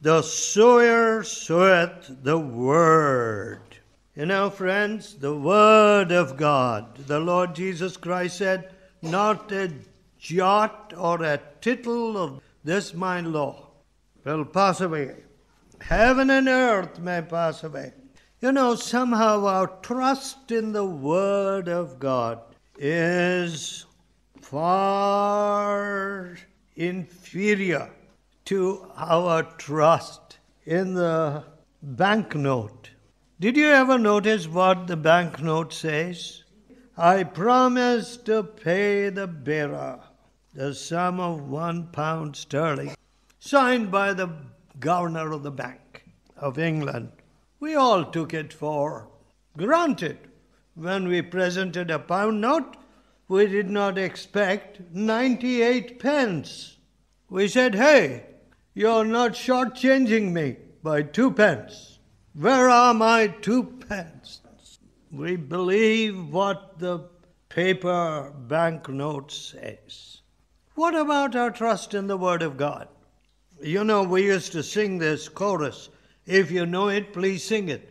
The sower soweth the word. You know, friends, the word of God. The Lord Jesus Christ said, not a jot or a tittle of this my law will pass away. Heaven and earth may pass away. You know, somehow our trust in the word of God is far inferior to our trust in the banknote. Did you ever notice what the banknote says? I promise to pay the bearer the sum of £1 signed by the governor of the Bank of England. We all took it for granted. When we presented a pound note, we did not expect 98 pence. We said, hey, you're not shortchanging me by 2 pence. Where are my 2 pence? We believe what the paper banknote says. What about our trust in the Word of God? You know, we used to sing this chorus. If you know it, please sing it.